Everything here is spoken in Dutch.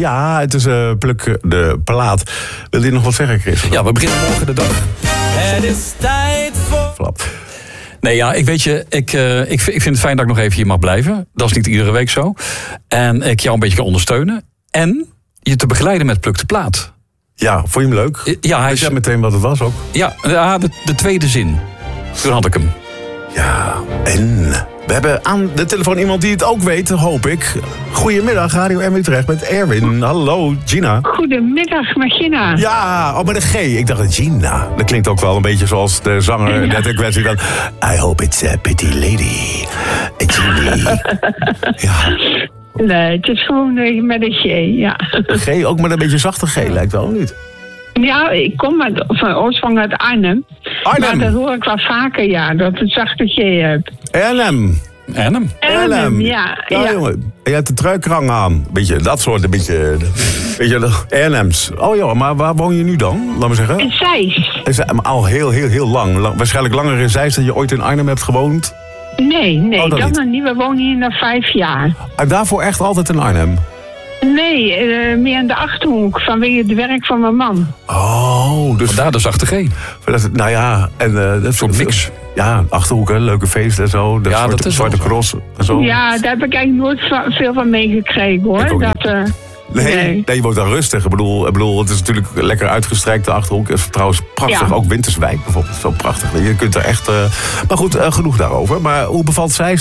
Ja, het is Pluk de Plaat. Wil je nog wat zeggen, Chris? Ja, we beginnen morgen de dag. Het is tijd voor... Flap. Nee, ja, ik vind het fijn dat ik nog even hier mag blijven. Dat is niet iedere week zo. En ik jou een beetje kan ondersteunen. En je te begeleiden met Pluk de Plaat. Ja, vond je hem leuk? Ja, hij zei meteen wat het was ook. Ja, de tweede zin. Toen had ik hem. Ja, en we hebben aan de telefoon iemand die het ook weet, hoop ik. Goedemiddag, Radio M Utrecht met Erwin. Hallo, Gina. Goedemiddag, met Gina. Ja, met een G. Ik dacht, Gina. Dat klinkt ook wel een beetje zoals de zanger net een kwestie van... I hope it's a pretty lady. Ginny. Ja. Nee, het is gewoon met een G, ja. G, ook met een beetje zachte G, lijkt wel, niet? Ja, ik kom van oorsprong uit Arnhem. Arnhem? Maar dat hoor ik wel vaker, ja, dat het zachte G hebt. Arnhem. Arnhem, ja. Jongen. En je hebt de truikrang aan. Beetje dat soort, een beetje Arnhems. Oh joh, maar waar woon je nu dan? Laat me zeggen. In Zeist. Al heel lang. Waarschijnlijk langer in Zeist dan je ooit in Arnhem hebt gewoond. Nee, dat dan niet. nog niet. We wonen hier nog 5 jaar. En daarvoor echt altijd in Arnhem? Nee, meer in de Achterhoek, vanwege het werk van mijn man. Oh, dus... Vandaar de zachte G. Nou ja, en... dat soort mix. Ja, Achterhoek, hè, leuke feesten en zo. Ja, dat is Zwarte wel zo. Cross en zo. Ja, daar heb ik eigenlijk nooit veel van meegekregen, hoor. Ik ook Dat, Nee, je woont daar rustig. Ik bedoel, het is natuurlijk lekker uitgestrekt. De Achterhoek is trouwens prachtig. Ja. Ook Winterswijk bijvoorbeeld. Zo prachtig. Je kunt er echt... Maar goed, genoeg daarover. Maar hoe bevalt zij?